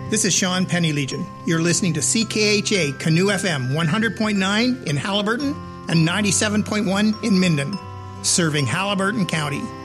This is Sean Penny Legion. You're listening to CKHA Canoe FM 100.9 in Halliburton and 97.1 in Minden, serving Halliburton County.